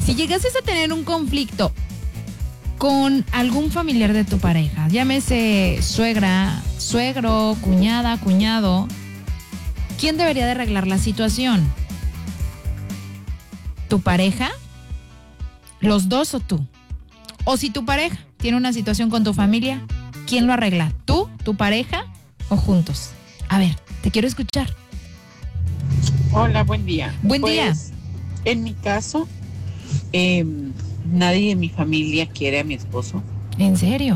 Si llegases a tener un conflicto con algún familiar de tu pareja, llámese suegra, suegro, cuñada, cuñado, ¿quién debería de arreglar la situación? ¿Tu pareja? ¿Los dos o tú? O si tu pareja tiene una situación con tu familia, ¿quién lo arregla? ¿Tú, tu pareja o juntos? A ver, te quiero escuchar. Hola, buen día. Buen día. En mi caso, nadie de mi familia quiere a mi esposo. ¿En serio?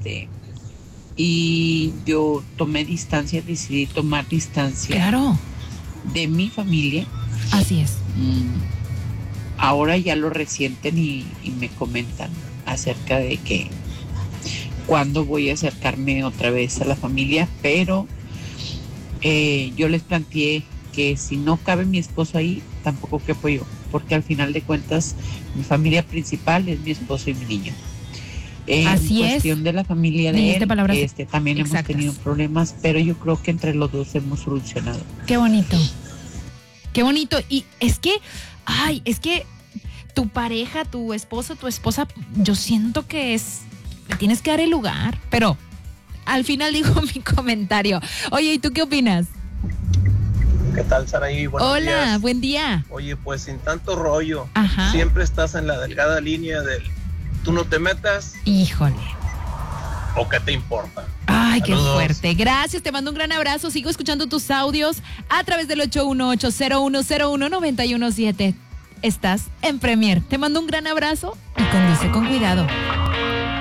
Y yo tomé distancia, decidí tomar distancia. Claro. De mi familia. Así es. Ahora ya lo resienten y me comentan acerca de que cuándo voy a acercarme otra vez a la familia, pero yo les planteé que si no cabe mi esposo ahí, tampoco quepo yo, porque al final de cuentas mi familia principal es mi esposo y mi niño. Así en cuestión de la familia de él, también hemos tenido problemas, pero yo creo que entre los dos hemos solucionado. Qué bonito. Qué bonito. Y es que tu pareja, tu esposo, tu esposa, yo siento que le tienes que dar el lugar, pero al final dijo mi comentario. Oye, ¿y tú qué opinas? ¿Qué tal, Saraí? Buenos días. Hola, buen día. Oye, pues sin tanto rollo, Ajá. Siempre estás en la delgada línea del tú no te metas. Híjole. ¿O qué te importa? Ay, Saludos. qué fuerte. Gracias, te mando un gran abrazo. Sigo escuchando tus audios a través del 818-0101-917. Estás en Premier. Te mando un gran abrazo y conduce con cuidado.